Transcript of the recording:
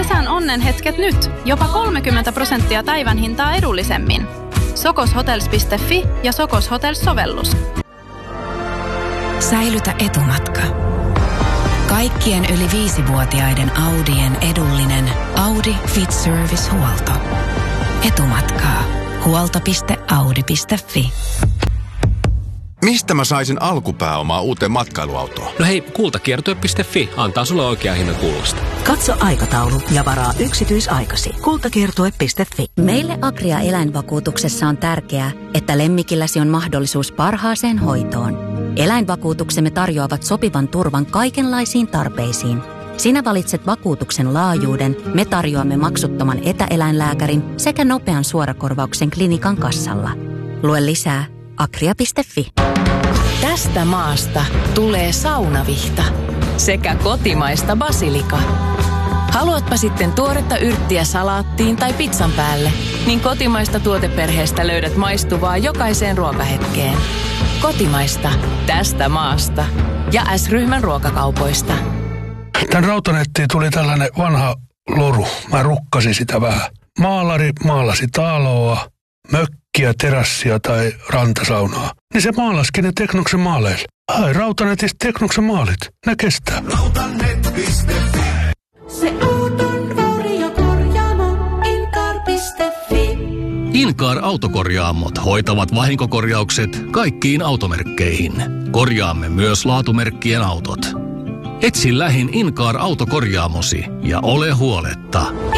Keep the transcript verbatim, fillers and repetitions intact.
kesän onnenhetket nyt. Jopa kolmekymmentä prosenttia päivän hintaa edullisemmin. sokoshotels piste fi ja Sokos Hotels-sovellus. Säilytä etumatka. Kaikkien yli viisivuotiaiden Audien edullinen Audi Fit Service-huolto. Etumatkaa. huolto piste audi piste fi. Mistä mä saisin alkupääomaa uuteen matkailuautoon? No hei, kultakiertue piste fi antaa sulle oikean hinnan kuulosta. Katso aikataulu ja varaa yksityisaikasi. kultakiertue piste fi. Meille Agria eläinvakuutuksessa on tärkeää, että lemmikilläsi on mahdollisuus parhaaseen hoitoon. Eläinvakuutuksemme tarjoavat sopivan turvan kaikenlaisiin tarpeisiin. Sinä valitset vakuutuksen laajuuden, me tarjoamme maksuttoman etäeläinlääkärin sekä nopean suorakorvauksen klinikan kassalla. Lue lisää agria piste fi. Tästä maasta tulee saunavihta sekä kotimaista basilika. Haluatpa sitten tuoretta yrttiä salaattiin tai pizzan päälle, niin kotimaista tuoteperheestä löydät maistuvaa jokaiseen ruokahetkeen. Kotimaista tästä maasta ja S-ryhmän ruokakaupoista. Tän Rautanettiin tuli tällainen vanha loru. Mä rukkasin sitä vähän. Maalari maalasi taloa, mökkiä, terassia tai rantasaunaa. Niin se maalaskin ne Teknoksen maaleilla. Ai Rautanetista Teknoksen maalit. Ne kestää. Rautanet piste fi. Se auton korjaamo Incar piste fi. Incar autokorjaamot hoitavat vahinkokorjaukset kaikkiin automerkkeihin. Korjaamme myös laatumerkkien autot. Etsi lähin Incar autokorjaamosi ja ole huoletta.